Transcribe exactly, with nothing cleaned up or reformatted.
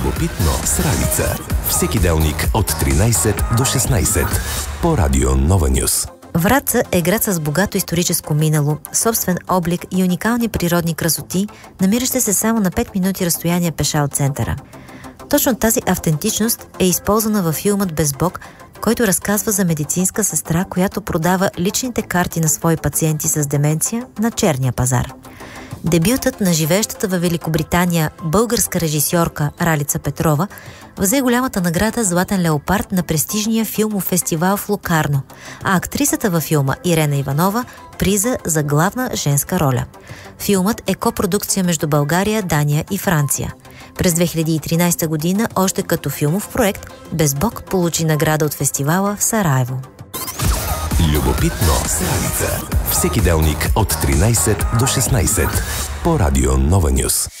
Любопитно с Ралица. Всеки делник от тринайсет до шестнайсет по Радио Нова Нюс. Враца е град с богато историческо минало, собствен облик и уникални природни красоти, намиращи се само на пет минути разстояние пеша от центъра. Точно тази автентичност е използвана във филмът "Безбог", който разказва за медицинска сестра, която продава личните карти на свои пациенти с деменция на черния пазар. Дебютът на живеещата във Великобритания българска режисьорка Ралица Петрова взе голямата награда "Златен леопард" на престижния филмов фестивал в Локарно, а актрисата във филма Ирена Иванова приза за главна женска роля. Филмът е копродукция между България, Дания и Франция. През две хиляди и тринайсета година, още като филмов проект, "Безбог" получи награда от фестивала в Сараево. Любопитно с Ралица. Всеки делник от тринайсет до шестнайсет по Радио Нова Нюс.